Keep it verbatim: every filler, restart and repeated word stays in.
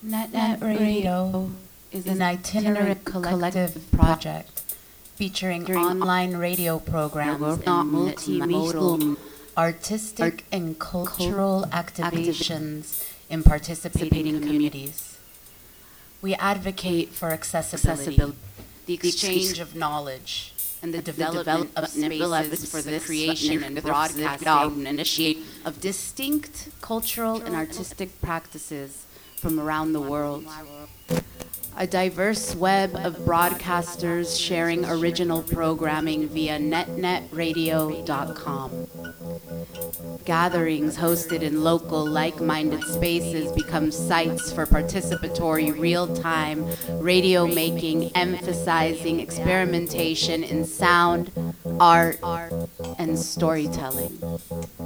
NetNet Radio is an itinerant collective project featuring online radio programs and multimodal, artistic and cultural activations in participating communities. We advocate for accessibility, the exchange of knowledge, and the development of spaces for the creation and broadcasting of distinct cultural and artistic practices from around the world. A diverse web of broadcasters sharing original programming via net net radio dot com. Gatherings hosted in local like-minded spaces become sites for participatory real-time radio making, emphasizing experimentation in sound, art, and storytelling.